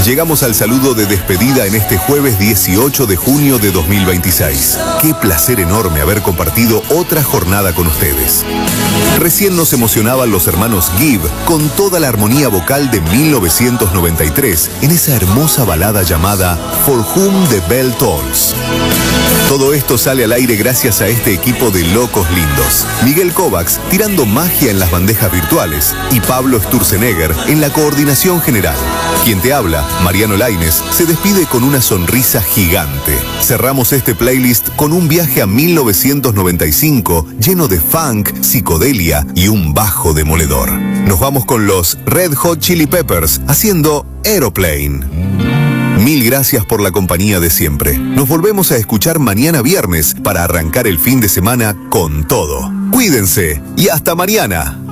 Llegamos al saludo de despedida en este jueves 18 de junio de 2026. Qué placer enorme haber compartido otra jornada con ustedes. Recién nos emocionaban los hermanos Gibb con toda la armonía vocal de 1993 en esa hermosa balada llamada For Whom the Bell Tolls. Todo esto sale al aire gracias a este equipo de locos lindos. Miguel Kovacs tirando magia en las bandejas virtuales y Pablo Sturzenegger en la coordinación general. Quien te habla, Mariano Lainez, se despide con una sonrisa gigante. Cerramos este playlist con un viaje a 1995 lleno de funk, psicodelia y un bajo demoledor. Nos vamos con los Red Hot Chili Peppers haciendo Aeroplane. Mil gracias por la compañía de siempre. Nos volvemos a escuchar mañana viernes para arrancar el fin de semana con todo. Cuídense y hasta mañana.